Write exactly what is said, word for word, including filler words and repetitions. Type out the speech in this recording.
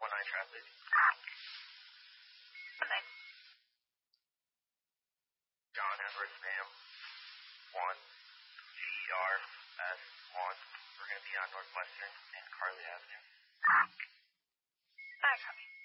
one nine traffic. One nine. John Everett, ma'am. one. G E R S one. We're going to be on Northwestern and Carly Avenue. I copy.